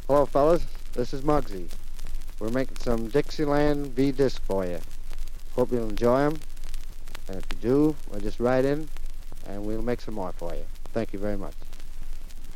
Hello, fellas. This is Muggsy. We're making some Dixieland V-Disc for you. Hope you'll enjoy them. And if you do, well, just write in, and we'll make some more for you. Thank you very much.